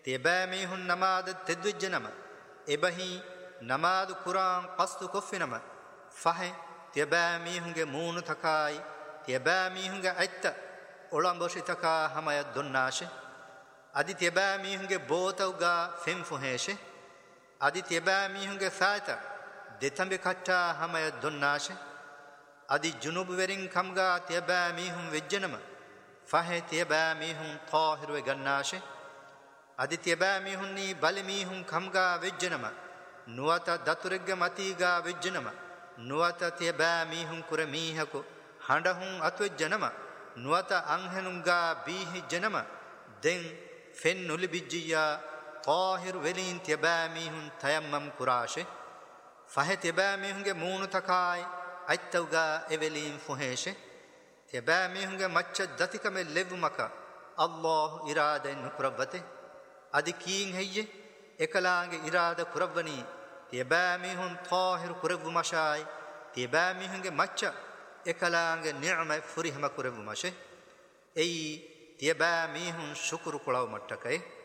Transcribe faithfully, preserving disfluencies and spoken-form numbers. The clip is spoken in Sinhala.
තියබෑ මීහුන් නමාද තෙද්විජ්ජනම එබහි නමාද කුරාන් qasdu කොෆිනම ෆහේ තියබෑ මීහුන්ගේ මූණු තකායි තියබෑ මීහුන්ගේ ඇත්ත ඔළඹොෂි තකා හමය දුන්නාෂේ අදි තියබෑ මීහුන්ගේ බෝතවුගා ෆෙන්ෆුහේෂේ අදි තියබෑ මීහුන්ගේ ෆාත දෙතඹි කට්ටා හමය දුන්නාෂේ අදි ජුනුබ වෙරින් කම්ගා තියබෑ මීහුන් වෙජ්ජනම ෆහේ තියබෑ මීහුන් තාහිරුවේ ගන්නාෂේ අදි තියබෑ මීහුන්නි බලි මීහුන් කම්ගා වෙජ්ජනම නුවත දතුරෙග්ග මතීගා වෙජ්ජනම නුවත තියබෑ මීහුන් කුර මීහකු හඬහුන් අත්වෙජ්ජනම නුවත අංහෙනුන්ගා බීහි ජනම දෙන් ෆෙන් නුලි බිජ්ජියා තාහිරු වෙලින් තියබෑ මීහුන් තයම්මම් කුරාෂේ ෆහේ තියබෑ මීහුන්ගේ මූණු තකායි අයිත්තවුගා එවෙලින් ෆුහේෂේ තියබෑ මීහුන්ගේ මච්ච දතිකම ලෙව්මක අල්ලාහ් ඉරාදෙන් නුකුරවතේ අදි කීන් හෙయ్యේ එකලාගේ ඉරාද කුරවණි තියබෑ මීහුන් තාහිරු කුරවුමෂායි තියබෑ මීහුන්ගේ මච්ච එකලාගේ නිඅම ෆුරිහම කුරවුමෂේ එයි තියබෑ මීහුන් ශුක්රු කුලව මට්ටකේ